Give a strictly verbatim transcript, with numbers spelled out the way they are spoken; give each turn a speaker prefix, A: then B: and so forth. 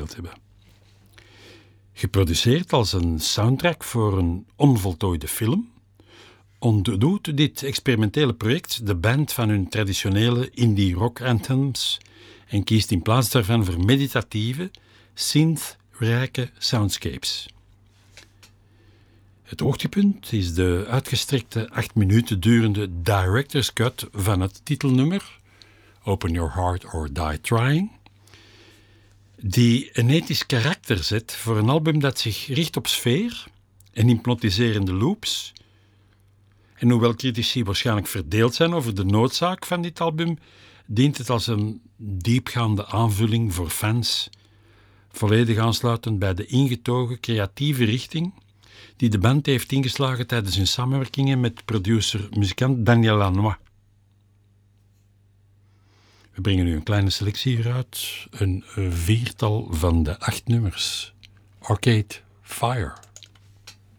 A: gespeeld hebben. Geproduceerd als een soundtrack voor een onvoltooide film, ontdoet dit experimentele project de band van hun traditionele indie rock anthems en kiest in plaats daarvan voor meditatieve, synth-rijke soundscapes. Het hoogtepunt is de uitgestrekte acht minuten durende director's cut van het titelnummer Open Your Heart or Die Trying, die een ethisch karakter zet voor een album dat zich richt op sfeer en hypnotiserende loops. En hoewel critici waarschijnlijk verdeeld zijn over de noodzaak van dit album, dient het als een diepgaande aanvulling voor fans, volledig aansluitend bij de ingetogen creatieve richting die de band heeft ingeslagen tijdens hun samenwerkingen met producer-muzikant Daniel Lanois. We brengen nu een kleine selectie hieruit, een viertal van de acht nummers. Arcade Fire.